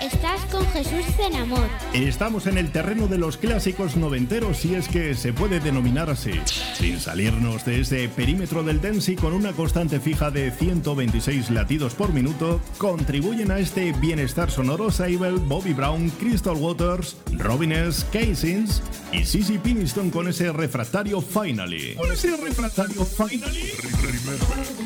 Estás con Jesús Zenamor. Estamos en el terreno de los clásicos noventeros, si es que se puede denominar así. Sin salirnos de ese perímetro del dance y con una constante fija de 126 latidos por minuto, contribuyen a este bienestar sonoro Sable, Bobby Brown, Crystal Waters, Robin S., Casins y CeCe Peniston con ese refractario Finally. Con ese refractario Finally.